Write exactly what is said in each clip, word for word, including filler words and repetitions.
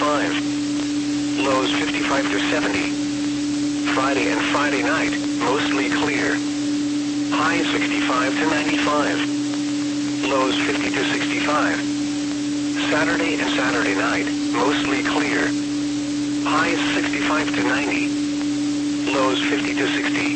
ninety-five. Lows fifty-five to seventy. Friday and Friday night, mostly clear. Highs sixty-five to ninety-five. Lows fifty to sixty-five. Saturday and Saturday night, mostly clear. Highs sixty-five to ninety. Lows fifty to sixty.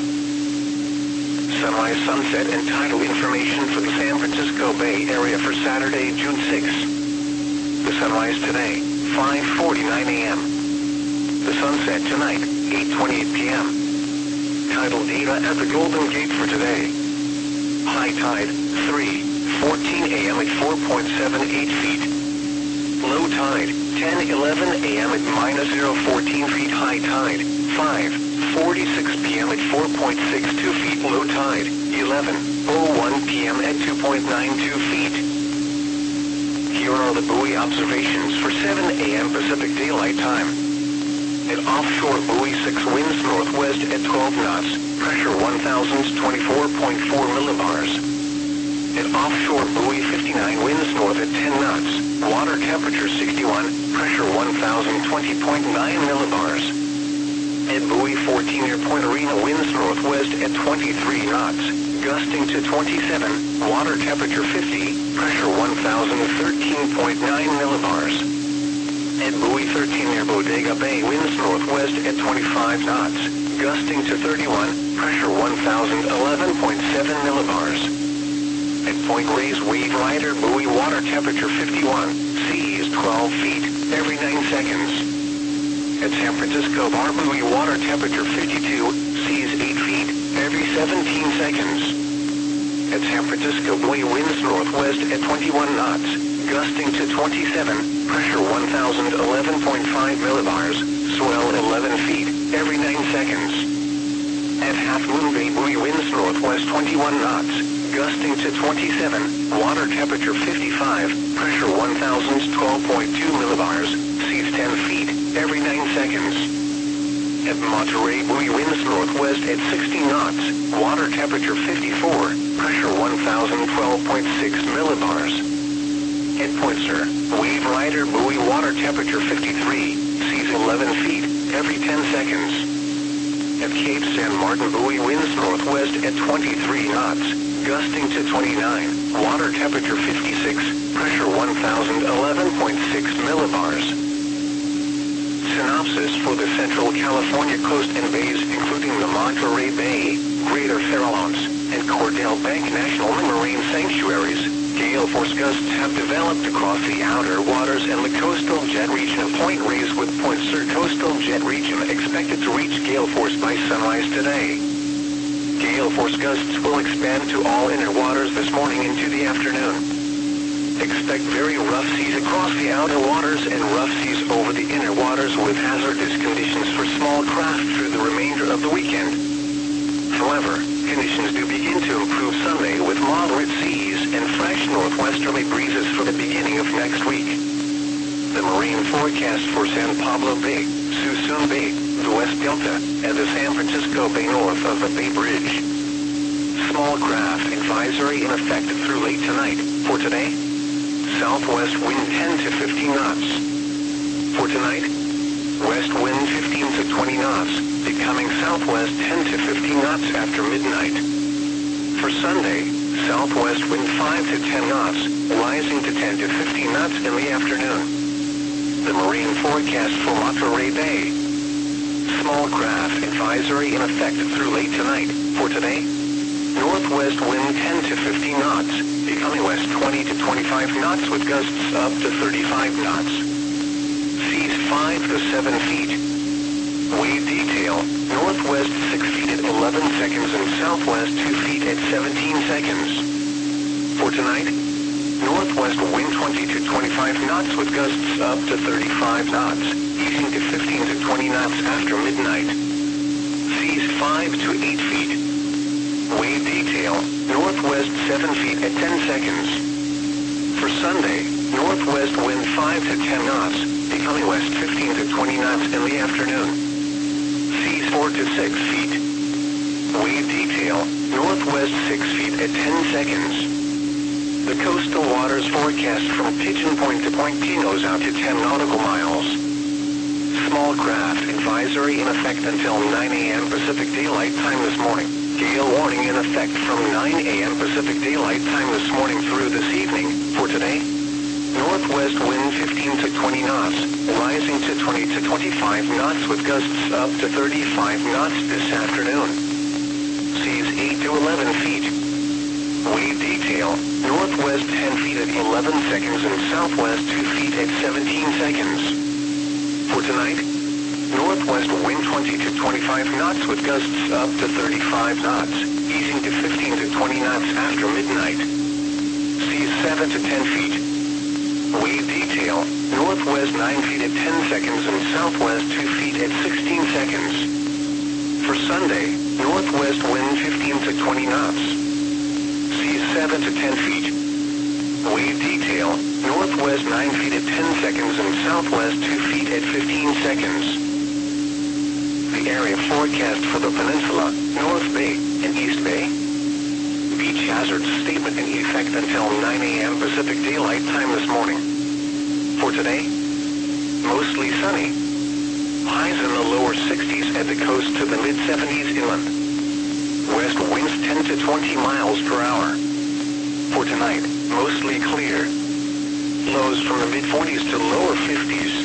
Sunrise, sunset, and tidal information for the San Francisco Bay Area for Saturday, June sixth. The sunrise today, five forty-nine a m The sunset tonight, eight twenty-eight p m Tidal data at the Golden Gate for today. High tide, three fourteen a m at four point seven eight feet. Low tide, ten eleven a m at minus zero fourteen feet. High tide, five forty-six p m at four point six two feet. Low tide, eleven oh one p m at two point nine two feet. Here are the buoy observations for seven a m Pacific Daylight Time. At offshore buoy six, winds northwest at twelve knots, pressure one thousand twenty-four point four millibars. At offshore buoy fifty-nine, winds north at ten knots, water temperature sixty-one, pressure one thousand twenty point nine millibars. At buoy fourteen, near Point Arena, winds northwest at twenty-three knots, gusting to twenty-seven, water temperature fifty, pressure one thousand thirteen point nine millibars. At buoy thirteen, near Bodega Bay, winds northwest at twenty-five knots, gusting to thirty-one, pressure one thousand eleven point seven millibars. At Point Reyes, Wave Rider buoy, water temperature fifty-one, seas twelve feet, every nine seconds. At San Francisco Bar buoy, water temperature fifty-two, seas eight feet, every seventeen seconds. At San Francisco buoy, winds northwest at twenty-one knots, gusting to twenty-seven, pressure one thousand eleven point five millibars, swell eleven feet, every nine seconds. At Half Moon Bay buoy, winds northwest twenty-one knots, gusting to twenty-seven, water temperature fifty-five, pressure one thousand twelve point two millibars, seas ten feet, every nine seconds. At Monterey buoy, winds northwest at sixty knots, water temperature fifty-four, pressure one thousand twelve point six millibars. At Point Sur, Wave Rider buoy, water temperature fifty-three, seas eleven feet, every ten seconds. At Cape San Martin buoy, winds northwest at twenty-three knots, gusting to twenty-nine, water temperature fifty-six, pressure one thousand eleven point six millibars. Synopsis for the Central California coast and bays, including the Monterey Bay, Greater Farallones, and Cordell Bank National Marine Sanctuaries. Gale force gusts have developed across the outer waters and the coastal jet region of Point Reyes, with Point Sur coastal jet region expected to reach gale force by sunrise today. Gale force gusts will expand to all inner waters this morning into the afternoon. Expect very rough seas across the outer waters and rough seas over the inner waters, with hazardous conditions for small craft through the remainder of the weekend. However, conditions do begin to improve Sunday with moderate seas and fresh northwesterly breezes for the beginning of next week. The marine forecast for San Pablo Bay, Suisun Bay, the West Delta, and the San Francisco Bay north of the Bay Bridge. Small craft advisory in effect through late tonight. For today, southwest wind ten to fifteen knots. For tonight, west wind fifteen to twenty knots, becoming southwest ten to fifteen knots after midnight. For Sunday, southwest wind five to ten knots, rising to ten to fifteen knots in the afternoon. The marine forecast for Monterey Bay. Small craft advisory in effect through late tonight. For today, northwest wind ten to fifteen knots, becoming west twenty to twenty-five knots with gusts up to thirty-five knots. Seas five to seven feet. Wave detail, northwest six feet at eleven seconds and southwest two feet at seventeen seconds. For tonight, northwest wind twenty to twenty-five knots with gusts up to thirty-five knots, easing to fifteen to twenty knots after midnight. Seas five to eight feet. Wave detail, northwest seven feet at ten seconds. For Sunday, northwest wind five to ten knots, becoming west fifteen to twenty knots in the afternoon. Seas four to six feet. Wave detail, northwest six feet at ten seconds. The coastal waters forecast from Pigeon Point to Point Pinos out to ten nautical miles. Small craft advisory in effect until nine a m Pacific Daylight Time this morning. Gale warning in effect from nine a m Pacific Daylight Time this morning through this evening. For today, northwest wind fifteen to twenty knots, rising to twenty to twenty-five knots with gusts up to thirty-five knots this afternoon. Seas eight to eleven feet. Wave detail, northwest ten feet at eleven seconds and southwest two feet at seventeen seconds. For tonight, northwest wind twenty to twenty-five knots with gusts up to thirty-five knots, easing to fifteen to twenty knots after midnight. Seas seven to ten feet. Wave detail, northwest nine feet at ten seconds and southwest two feet at sixteen seconds. For Sunday, northwest wind fifteen to twenty knots. Seas seven to ten feet. Wave detail, northwest nine feet at ten seconds and southwest two feet at fifteen seconds. The area forecast for the peninsula, North Bay and East Bay. Beach hazard statement in effect until nine a m Pacific Daylight Time this morning. For today, mostly sunny. Highs in the lower sixties at the coast to the mid seventies inland. West winds ten to twenty miles per hour. For tonight, mostly clear. Lows from the mid forties to lower fifties.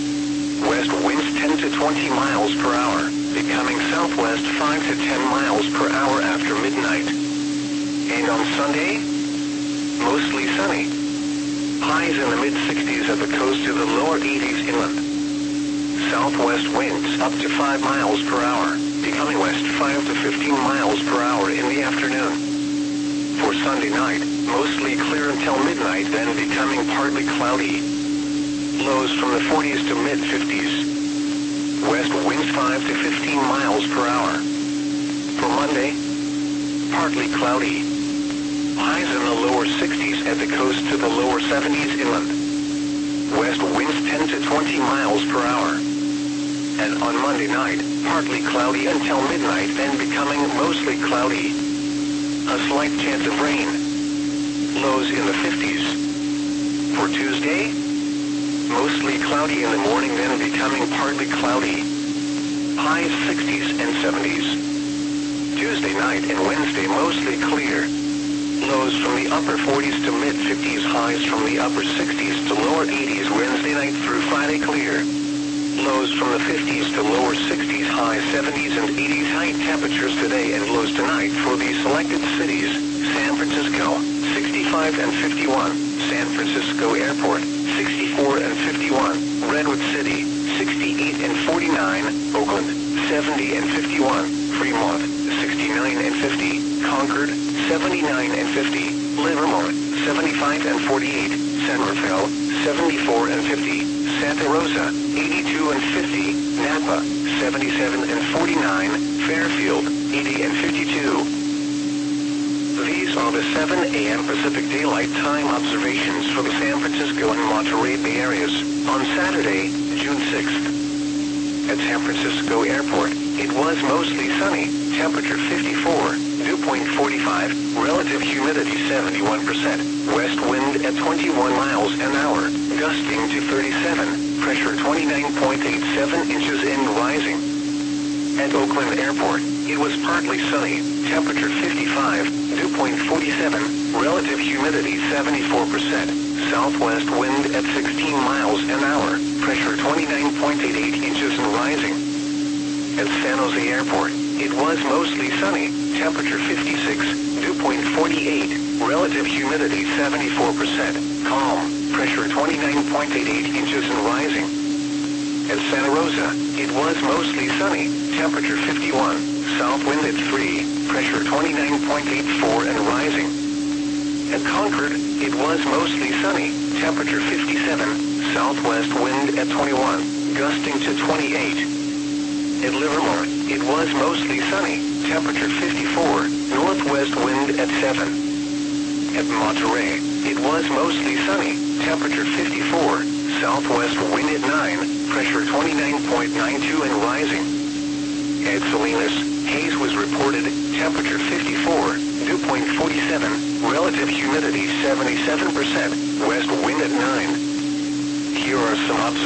West winds ten to twenty miles per hour, becoming southwest five to ten miles per hour after midnight. And on Sunday, mostly sunny. Highs in the mid sixties at the coast to the lower eighties inland. Southwest winds up to five miles per hour, becoming west five to fifteen miles per hour in the afternoon. For Sunday night, mostly clear until midnight, then becoming partly cloudy. Lows from the forties to mid fifties. West winds five to fifteen miles per hour. For Monday, partly cloudy. Highs in the lower sixties at the coast to the lower seventies inland. West winds ten to twenty miles per hour. And on Monday night, partly cloudy until midnight, then becoming mostly cloudy. A slight chance of rain. Lows in the fifties. For Tuesday, mostly cloudy in the morning, then becoming partly cloudy. Highs sixties and seventies. Tuesday night and Wednesday mostly clear. Lows from the upper forties to mid fifties, highs from the upper sixties to lower eighties Wednesday night through Friday clear. Lows from the fifties to lower sixties, high seventies and eighties high temperatures today and lows tonight for the selected cities. San Francisco, sixty-five and fifty-one. San Francisco Airport, sixty-four and fifty-one. Redwood City, sixty-eight and forty-nine. Oakland, seventy and fifty-one. Fremont, sixty-nine and fifty. Concord, seventy-nine and fifty. Livermore, seventy-five and forty-eight. San Rafael, seventy-four and fifty. Santa Rosa, eighty-two and fifty. Napa, seventy-seven and forty-nine. Fairfield, eighty and fifty-two. These are the seven a m Pacific Daylight Time observations for the San Francisco and Monterey Bay areas on Saturday, June sixth. At San Francisco Airport, it was mostly sunny, temperature fifty-four, dew point forty-five, relative humidity seventy-one percent, west wind at twenty-one miles an hour, gusting to thirty-seven, pressure twenty-nine point eight seven inches and rising. At Oakland Airport, it was partly sunny, temperature fifty-five, dew point forty-seven, relative humidity seventy-four percent, southwest wind at sixteen miles an hour, pressure twenty-nine point eight eight inches and rising. At San Jose Airport, it was mostly sunny, temperature fifty-six, dew point forty-eight, relative humidity seventy-four percent, calm, pressure twenty-nine point eight eight inches and rising. At Santa Rosa, it was mostly sunny, temperature fifty-one, south wind at three, pressure twenty-nine point eight four and rising. At Concord, it was mostly sunny, temperature fifty-seven, southwest wind at twenty-one, gusting to twenty-eight. At Livermore, it was mostly sunny, temperature fifty-four, northwest wind at seven. At Monterey, it was mostly sunny, temperature fifty-four, southwest wind at nine, pressure twenty-nine point nine two and rising. At Salinas, haze was reported, temperature fifty-four, dew point forty-seven, relative humidity seventy-seven percent, west wind at nine. Here are some observations.